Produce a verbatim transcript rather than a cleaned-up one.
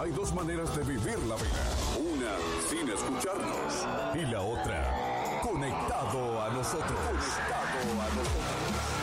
Hay dos maneras de vivir la vida. Una sin escucharnos y la otra conectado a nosotros. Conectado a nosotros.